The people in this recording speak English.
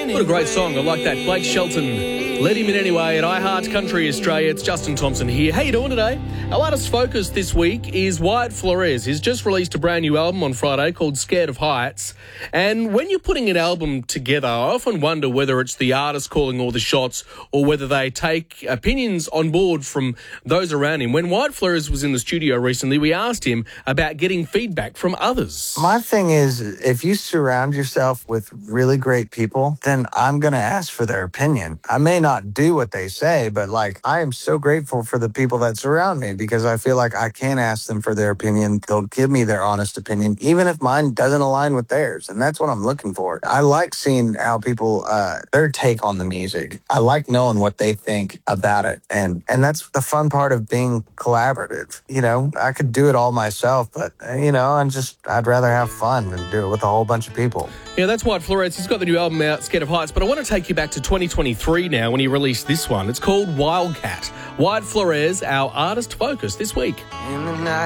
What a great song. I like that. Blake Shelton. Let him in anyway at iHeart Country Australia. It's Justin Thompson here. How you doing today? Our artist focus this week is Wyatt Flores. He's just released a brand new album on Friday called Scared of Heights. And when you're putting an album together, I often wonder whether it's the artist calling all the shots or whether they take opinions on board from those around him. When Wyatt Flores was in the studio recently, we asked him about getting feedback from others. My thing is, if you surround yourself with really great people, then I'm going to ask for their opinion. I may not do what they say, but I am so grateful for the people that surround me because I feel like I can ask them for their opinion. They'll give me their honest opinion, even if mine doesn't align with theirs. And that's what I'm looking for. I like seeing how people, their take on the music. I like knowing what they think about it. And that's the fun part of being collaborative. You know, I could do it all myself, but, I'd rather have fun than do it with a whole bunch of people. Yeah, that's Wyatt Flores. He's got the new album out, Scared of Heights, but I want to take you back to 2023 now when he released this one. It's called Wildcat. Wyatt Flores, our artist focus this week. In the night.